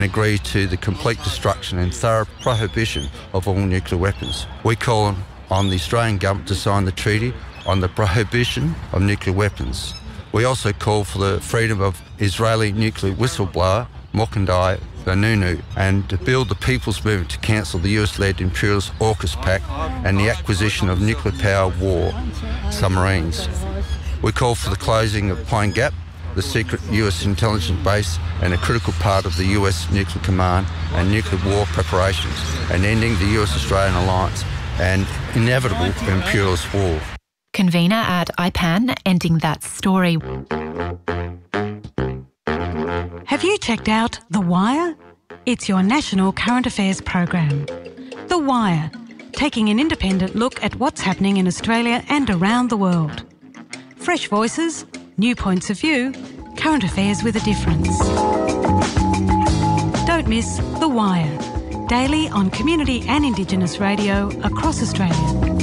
agree to the complete destruction and thorough prohibition of all nuclear weapons. We call on the Australian government to sign the treaty on the prohibition of nuclear weapons. We also call for the freedom of Israeli nuclear whistleblower Mordechai Vanunu and to build the people's movement to cancel the US-led imperialist AUKUS pact and the acquisition of nuclear-powered war submarines. We call for the closing of Pine Gap, the secret US intelligence base and a critical part of the US nuclear command and nuclear war preparations, and ending the US-Australian alliance and inevitable imperialist war. Convener at IPAN, ending that story. Have you checked out The Wire? It's your national current affairs program. The Wire, taking an independent look at what's happening in Australia and around the world. Fresh voices, new points of view, current affairs with a difference. Don't miss The Wire, daily on community and Indigenous radio across Australia.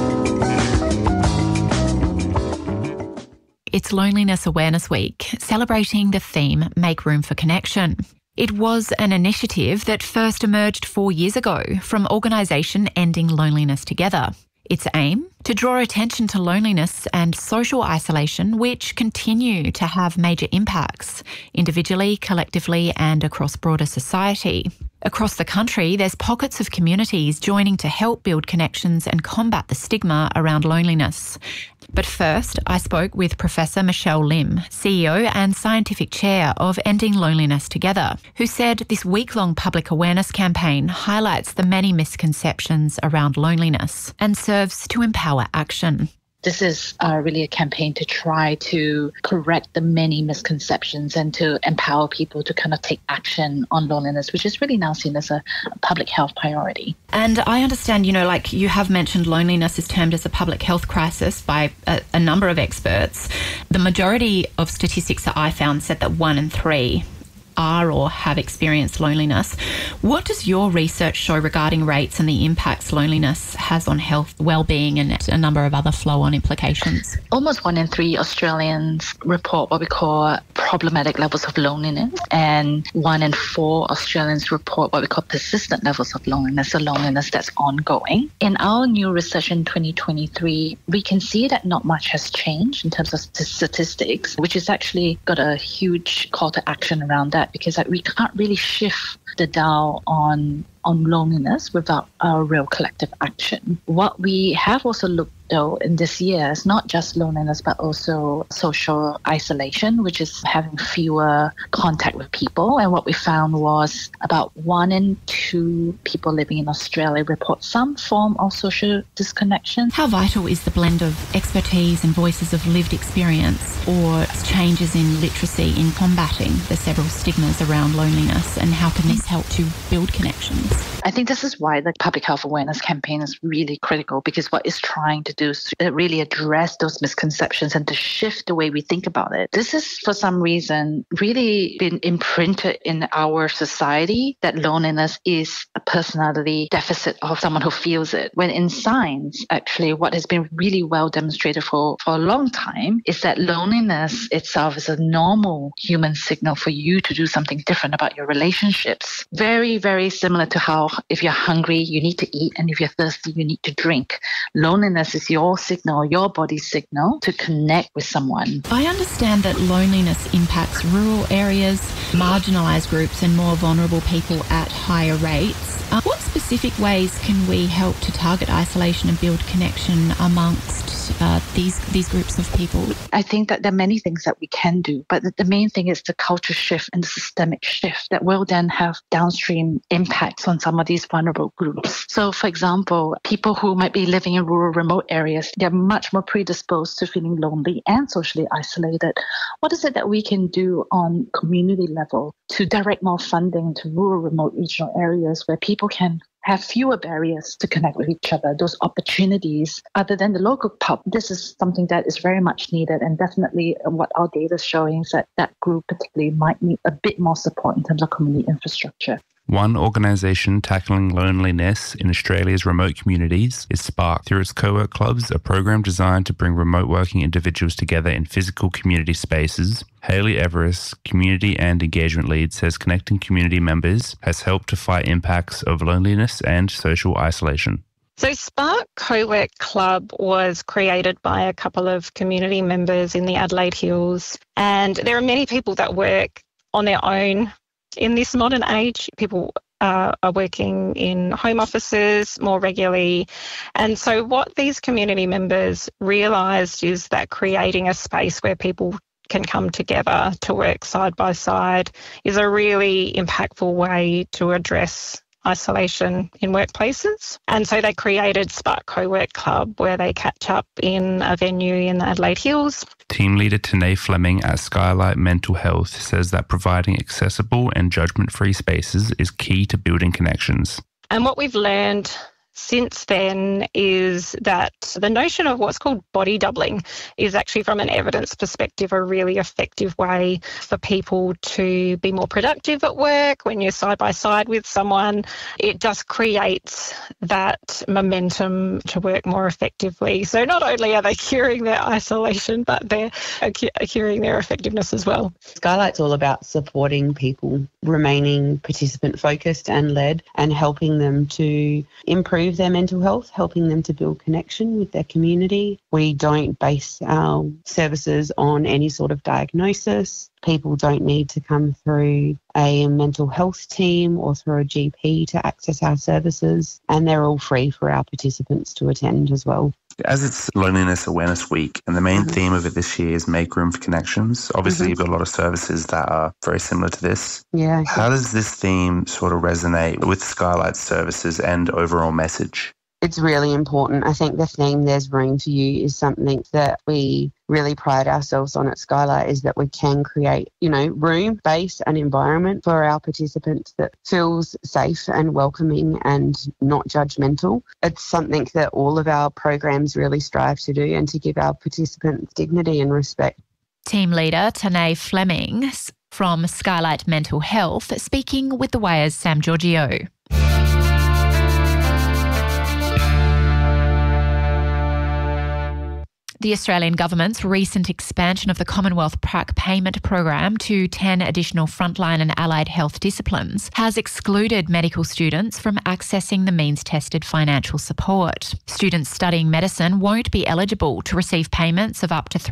It's Loneliness Awareness Week, celebrating the theme Make Room for Connection. It was an initiative that first emerged 4 years ago from organisation Ending Loneliness Together. Its aim? To draw attention to loneliness and social isolation, which continue to have major impacts, individually, collectively and across broader society. Across the country, there's pockets of communities joining to help build connections and combat the stigma around loneliness. But first, I spoke with Professor Michelle Lim, CEO and Scientific Chair of Ending Loneliness Together, who said this week-long public awareness campaign highlights the many misconceptions around loneliness and serves to empower action. This is really a campaign to try to correct the many misconceptions and to empower people to kind of take action on loneliness, which is really now seen as a public health priority. And I understand, like you have mentioned, loneliness is termed as a public health crisis by a number of experts. The majority of statistics that I found said that 1 in 3 are or have experienced loneliness. What does your research show regarding rates and the impacts loneliness has on health, well-being and a number of other flow-on implications? Almost 1 in 3 Australians report what we call problematic levels of loneliness, and 1 in 4 Australians report what we call persistent levels of loneliness, so loneliness that's ongoing. In our new research in 2023, we can see that not much has changed in terms of statistics, which has actually got a huge call to action around that, because we can't really shift the dial on loneliness without a real collective action. What we have also looked though in this year is not just loneliness but also social isolation, which is having fewer contact with people. And what we found was about 1 in 2 people living in Australia report some form of social disconnection. How vital is the blend of expertise and voices of lived experience or changes in literacy in combating the several stigmas around loneliness, and how can this help to build connections? I think this is why the public health awareness campaign is really critical, because what it's trying to do is to really address those misconceptions and to shift the way we think about it. This is, for some reason, really been imprinted in our society that loneliness is a personality deficit of someone who feels it. When in science, actually, what has been really well demonstrated for a long time is that loneliness itself is a normal human signal for you to do something different about your relationships. Very, very similar to how if you're hungry, you need to eat, and if you're thirsty, you need to drink. Loneliness is your signal, your body's signal to connect with someone. I understand that loneliness impacts rural areas, marginalised groups and more vulnerable people at higher rates. What specific ways can we help to target isolation and build connection amongst these groups of people? I think that there are many things that we can do, but the main thing is the culture shift and the systemic shift that will then have downstream impacts on some of these vulnerable groups. So, for example, people who might be living in rural, remote areas, they're much more predisposed to feeling lonely and socially isolated. What is it that we can do on community level to direct more funding to rural, remote, regional areas where people can have fewer barriers to connect with each other, those opportunities other than the local pub? This is something that is very much needed, and definitely what our data is showing is that that group particularly might need a bit more support in terms of community infrastructure. One organisation tackling loneliness in Australia's remote communities is Spark. Through its co-work clubs, a program designed to bring remote working individuals together in physical community spaces. Hayley Everest, Community and Engagement Lead, says connecting community members has helped to fight impacts of loneliness and social isolation. So Spark Co-work Club was created by a couple of community members in the Adelaide Hills, and there are many people that work on their own in this modern age. People are working in home offices more regularly. And so what these community members realised is that creating a space where people can come together to work side by side is a really impactful way to address isolation in workplaces. And so they created Spark Co-work Club, where they catch up in a venue in the Adelaide Hills. Team leader Tanae Fleming at Skylight Mental Health says that providing accessible and judgment-free spaces is key to building connections. And what we've learned since then is that the notion of what's called body doubling is actually, from an evidence perspective, a really effective way for people to be more productive at work. When you're side by side with someone, it just creates that momentum to work more effectively. So not only are they curing their isolation, but they're curing their effectiveness as well. Skylight's all about supporting people, remaining participant focused and led, and helping them to improve their mental health, helping them to build connection with their community. We don't base our services on any sort of diagnosis. People don't need to come through a mental health team or through a GP to access our services, and they're all free for our participants to attend as well. As it's Loneliness Awareness Week, and the main theme of it this year is Make Room for Connections. Obviously, you've got a lot of services that are very similar to this. Yeah. How does this theme sort of resonate with Skylight's services and overall message? It's really important. I think the theme "There's Room for You" is something that we really pride ourselves on at Skylight, is that we can create, room, space and environment for our participants that feels safe and welcoming and not judgmental. It's something that all of our programs really strive to do, and to give our participants dignity and respect. Team leader Tanae Fleming from Skylight Mental Health speaking with The Wire's Sam Giorgio. The Australian government's recent expansion of the Commonwealth PRAC payment program to 10 additional frontline and allied health disciplines has excluded medical students from accessing the means-tested financial support. Students studying medicine won't be eligible to receive payments of up to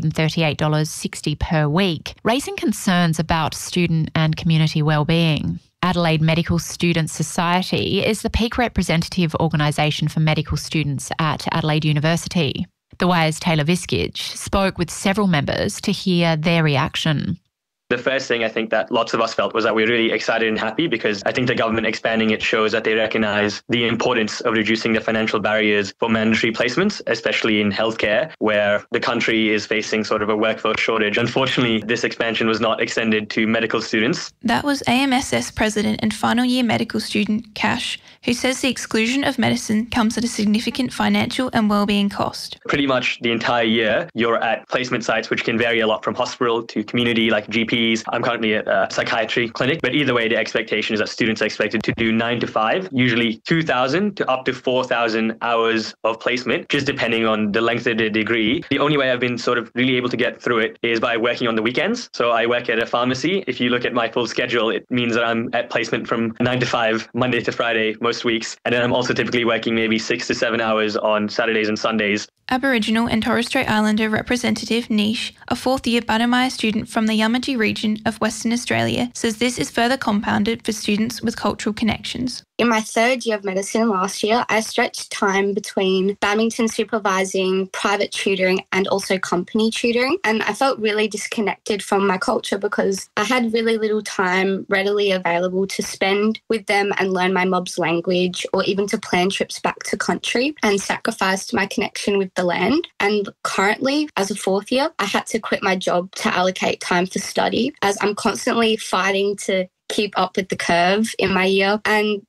$338.60 per week, raising concerns about student and community wellbeing. Adelaide Medical Students Society is the peak representative organisation for medical students at Adelaide University. The Wire's Taylor Viskage spoke with several members to hear their reaction. The first thing I think that lots of us felt was that we were really excited and happy, because I think the government expanding it shows that they recognise the importance of reducing the financial barriers for mandatory placements, especially in healthcare, where the country is facing sort of a workforce shortage. Unfortunately, this expansion was not extended to medical students. That was AMSS President and final year medical student Cash, who says the exclusion of medicine comes at a significant financial and wellbeing cost. Pretty much the entire year, you're at placement sites which can vary a lot from hospital to community, like GP. I'm currently at a psychiatry clinic, but either way, the expectation is that students are expected to do 9 to 5, usually 2,000 to up to 4,000 hours of placement, just depending on the length of the degree. The only way I've been sort of really able to get through it is by working on the weekends. So I work at a pharmacy. If you look at my full schedule, it means that I'm at placement from 9 to 5, Monday to Friday, most weeks. And then I'm also typically working maybe 6 to 7 hours on Saturdays and Sundays. Aboriginal and Torres Strait Islander representative Nish, a fourth-year Bannermeyer student from the Yamatji region of Western Australia, says this is further compounded for students with cultural connections. In my third year of medicine last year, I stretched time between badminton supervising, private tutoring and also company tutoring. And I felt really disconnected from my culture because I had really little time readily available to spend with them and learn my mob's language, or even to plan trips back to country, and sacrificed my connection with the land. And currently, as a fourth year, I had to quit my job to allocate time for study, as I'm constantly fighting to keep up with the curve in my year. And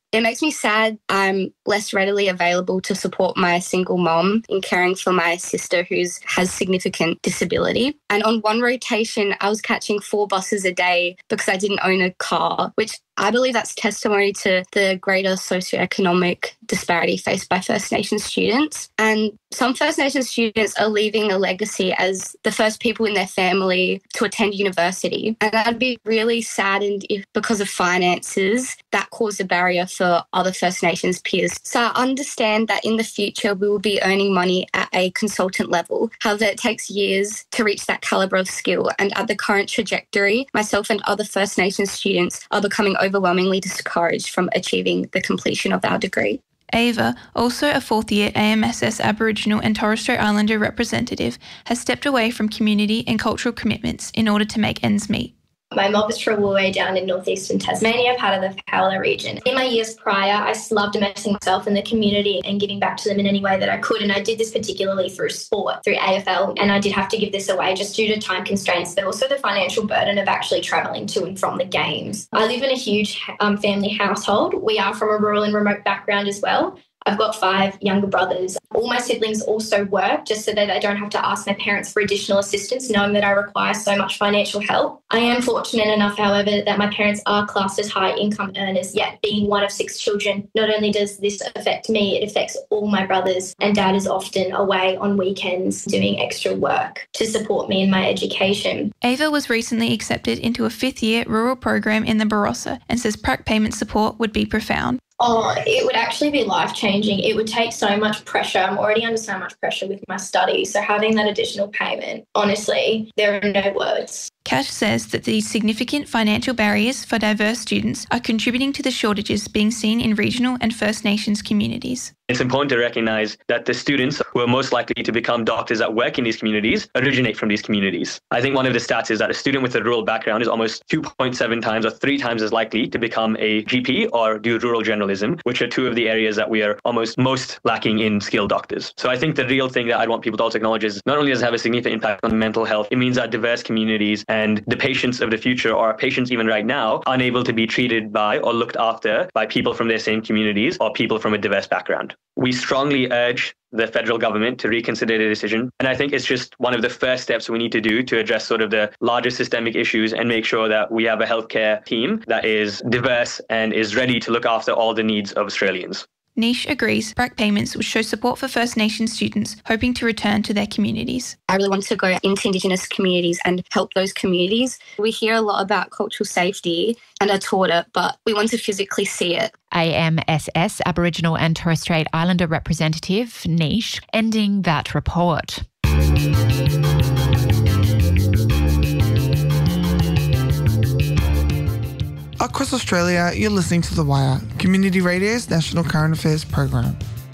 It makes me sad I'm less readily available to support my single mom in caring for my sister who has significant disability. And on one rotation, I was catching 4 buses a day because I didn't own a car, which I believe that's testimony to the greater socioeconomic disparity faced by First Nations students. And some First Nations students are leaving a legacy as the first people in their family to attend university. And I'd be really saddened if, because of finances, that caused a barrier for other First Nations peers. So I understand that in the future we will be earning money at a consultant level. However, it takes years to reach that calibre of skill. And at the current trajectory, myself and other First Nations students are becoming overwhelmingly discouraged from achieving the completion of our degree. Ava, also a 4th-year AMSS Aboriginal and Torres Strait Islander representative, has stepped away from community and cultural commitments in order to make ends meet. My mob is from Woolway down in northeastern Tasmania, part of the Howler region. In my years prior, I loved immersing myself in the community and giving back to them in any way that I could. And I did this particularly through sport, through AFL. And I did have to give this away just due to time constraints, but also the financial burden of actually travelling to and from the games. I live in a huge family household. We are from a rural and remote background as well. I've got 5 younger brothers. All my siblings also work just so that I don't have to ask my parents for additional assistance, knowing that I require so much financial help. I am fortunate enough, however, that my parents are classed as high income earners, yet being one of 6 children, not only does this affect me, it affects all my brothers, and Dad is often away on weekends doing extra work to support me in my education. Ava was recently accepted into a 5th-year rural program in the Barossa and says prac payment support would be profound. Oh, it would actually be life-changing. It would take so much pressure. I'm already under so much pressure with my studies. So having that additional payment, honestly, there are no words. Cash says that these significant financial barriers for diverse students are contributing to the shortages being seen in regional and First Nations communities. It's important to recognise that the students who are most likely to become doctors that work in these communities originate from these communities. I think one of the stats is that a student with a rural background is almost 2.7 times or 3 times as likely to become a GP or do rural generalism, which are 2 of the areas that we are almost most lacking in skilled doctors. So I think the real thing that I'd want people to also acknowledge is not only does it have a significant impact on mental health, it means that diverse communities and the patients of the future, or patients even right now, are unable to be treated by or looked after by people from their same communities or people from a diverse background. We strongly urge the federal government to reconsider the decision. And I think it's just one of the first steps we need to do to address sort of the larger systemic issues and make sure that we have a healthcare team that is diverse and is ready to look after all the needs of Australians. Nish agrees prac payments will show support for First Nations students hoping to return to their communities. I really want to go into Indigenous communities and help those communities. We hear a lot about cultural safety and are taught it, but we want to physically see it. AMSS Aboriginal and Torres Strait Islander representative Nish ending that report. Across Australia, you're listening to The Wire, Community Radio's national current affairs program.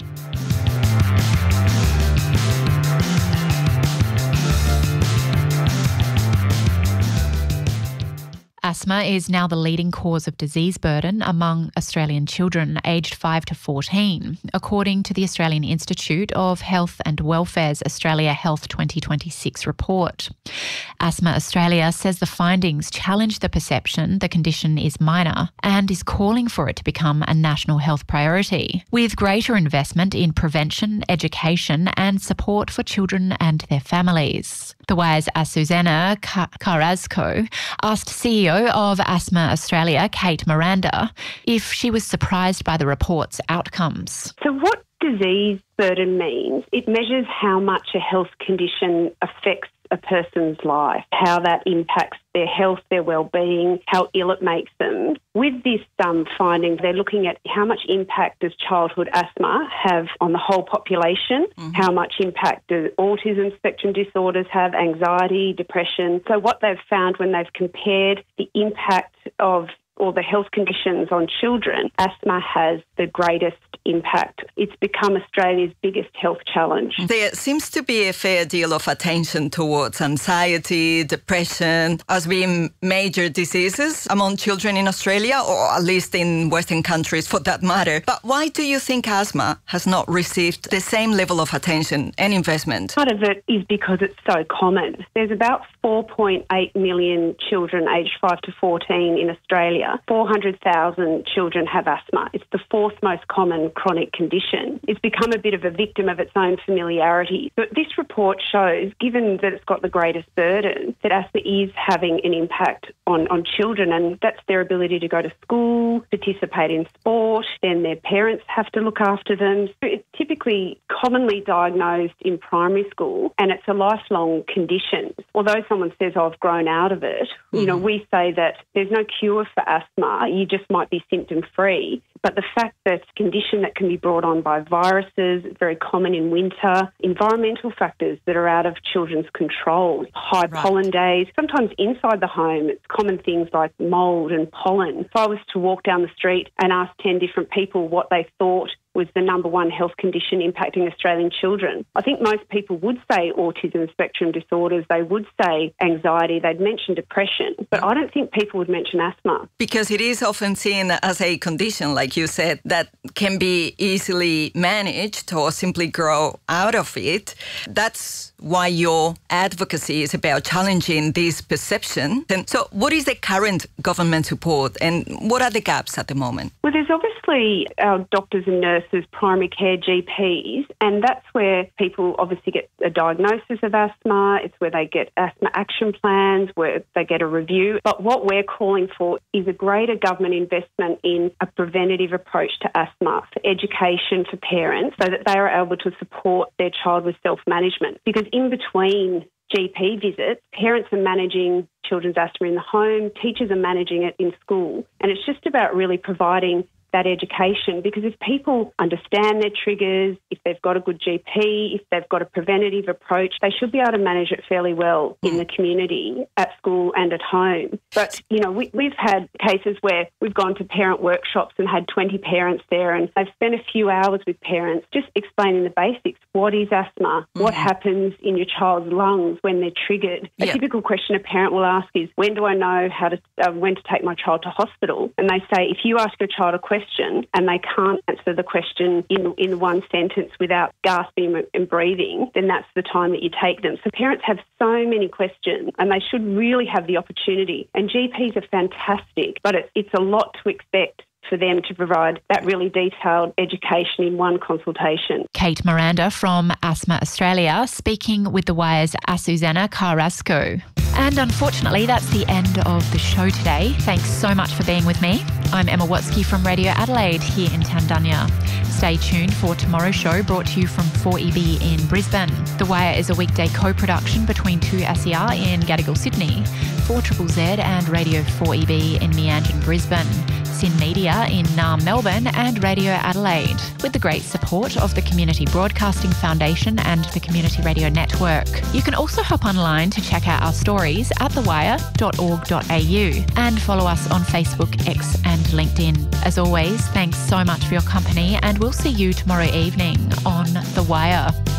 Asthma is now the leading cause of disease burden among Australian children aged 5 to 14, according to the Australian Institute of Health and Welfare's Australia Health 2026 report. Asthma Australia says the findings challenge the perception the condition is minor and is calling for it to become a national health priority, with greater investment in prevention, education and support for children and their families. The Wire's Susanna Carrasco asked CEO of Asthma Australia, Kate Miranda, if she was surprised by the report's outcomes. So what disease burden means, it measures how much a health condition affects a person's life, how that impacts their health, their well-being, how ill it makes them. With this finding, they're looking at how much impact does childhood asthma have on the whole population, how much impact do autism spectrum disorders have, anxiety, depression. So what they've found when they've compared the impact of all the health conditions on children, asthma has the greatest impact. It's become Australia's biggest health challenge. There seems to be a fair deal of attention towards anxiety, depression as being major diseases among children in Australia, or at least in Western countries for that matter. But why do you think asthma has not received the same level of attention and investment? Part of it is because it's so common. There's about 4.8 million children aged 5 to 14 in Australia Australia, 400,000 children have asthma. It's the fourth most common chronic condition. It's become a bit of a victim of its own familiarity. But this report shows, given that it's got the greatest burden, that asthma is having an impact on children, and that's their ability to go to school, participate in sport, then their parents have to look after them. So it's typically commonly diagnosed in primary school, and it's a lifelong condition. Although someone says, oh, I've grown out of it, we say that there's no cure for asthma. You just might be symptom-free. But the fact that it's a condition that can be brought on by viruses, it's very common in winter, environmental factors that are out of children's control, high pollen days, sometimes inside the home, it's common things like mould and pollen. If I was to walk down the street and ask 10 different people what they thought was the number one health condition impacting Australian children, I think most people would say autism spectrum disorders, they would say anxiety, they'd mention depression, but I don't think people would mention asthma. Because it is often seen as a condition, like you said, that can be easily managed or simply grow out of it. That's why your advocacy is about challenging this perception. And so what is the current government support and what are the gaps at the moment? Well, there's obviously our doctors and nurses, primary care GPs, and that's where people obviously get a diagnosis of asthma. It's where they get asthma action plans, where they get a review. But what we're calling for is a greater government investment in a preventative approach to asthma, for education for parents, so that they are able to support their child with self-management. Because in between GP visits, parents are managing children's asthma in the home, teachers are managing it in school, and it's just about really providing that education, because if people understand their triggers, if they've got a good GP, if they've got a preventative approach, they should be able to manage it fairly well in the community, at school and at home. But, we've had cases where we've gone to parent workshops and had 20 parents there, and they've spent a few hours with parents just explaining the basics. What is asthma? What happens in your child's lungs when they're triggered? A typical question a parent will ask is, when do I know when to take my child to hospital? And they say, if you ask your child a question and they can't answer the question in one sentence without gasping and breathing, then that's the time that you take them. So parents have so many questions and they should really have the opportunity. And GPs are fantastic, but it's a lot to expect for them to provide that really detailed education in one consultation. Kate Miranda from Asthma Australia speaking with The Wire's Asusana Carrasco. And unfortunately, that's the end of the show today. Thanks so much for being with me. I'm Emma Watsky from Radio Adelaide here in Tandanya. Stay tuned for tomorrow's show, brought to you from 4EB in Brisbane. The Wire is a weekday co-production between 2SER in Gadigal, Sydney, 4ZZZ and Radio 4EB in Meanjin, Brisbane, SYN Media in Naarm, Melbourne and Radio Adelaide, with the great support of the Community Broadcasting Foundation and the Community Radio Network. You can also hop online to check out our stories at thewire.org.au and follow us on Facebook, X and LinkedIn. As always, thanks so much for your company and we'll see you tomorrow evening on The Wire.